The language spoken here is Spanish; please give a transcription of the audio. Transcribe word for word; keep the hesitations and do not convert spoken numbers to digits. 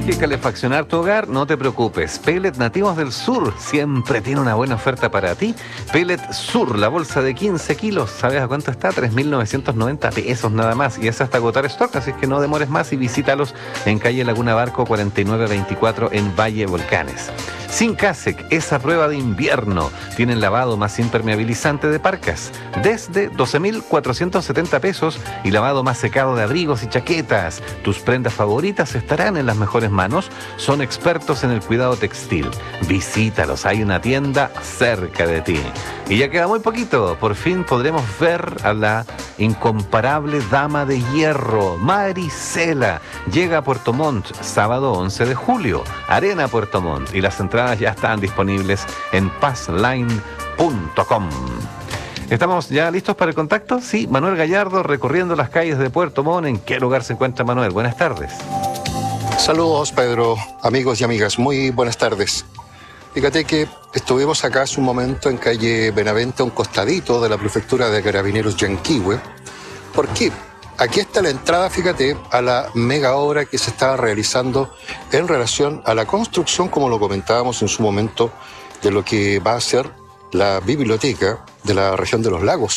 que calefaccionar tu hogar? No te preocupes. Pellet Nativos del Sur siempre tiene una buena oferta para ti. Pellet Sur, la bolsa de quince kilos, ¿sabes a cuánto está? tres mil novecientos noventa pesos nada más. Y es hasta agotar stock, así es que no demores más y visítalos en calle Laguna Barco cuarenta y nueve veinticuatro en Valle Volcanes. Sincasec, esa prueba de invierno. Tienen lavado más impermeabilizante de parcas desde doce mil cuatrocientos setenta pesos y lavado más secado de abrigos y chaquetas. Tus prendas favoritas estarán en las mejores manos. Son expertos en el cuidado textil. Visítalos, hay una tienda cerca de ti. Y ya queda muy poquito. Por fin podremos ver a la incomparable dama de hierro, Maricela. Llega a Puerto Montt, sábado once de julio. Arena Puerto Montt. Y las entradas ya están disponibles en passline punto com. ¿Estamos ya listos para el contacto? Sí, Manuel Gallardo recorriendo las calles de Puerto Montt. ¿En qué lugar se encuentra Manuel? Buenas tardes. Saludos, Pedro, amigos y amigas, muy buenas tardes. Fíjate que estuvimos acá hace un momento en calle Benavente, a un costadito de la prefectura de Carabineros Yanquihue. ¿Por qué? Aquí está la entrada, fíjate, a la mega obra que se estaba realizando en relación a la construcción, como lo comentábamos en su momento, de lo que va a ser la biblioteca de la región de los lagos.